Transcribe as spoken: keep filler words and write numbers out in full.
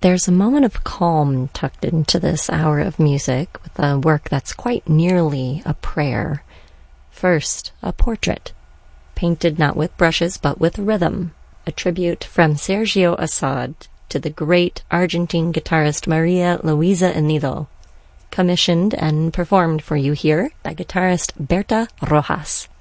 There's a moment of calm tucked into this hour of music with a work that's quite nearly a prayer. First, a portrait, painted not with brushes but with rhythm, a tribute from Sergio Assad to the great Argentine guitarist Maria Luisa Enido, commissioned and performed for you here by guitarist Berta Rojas.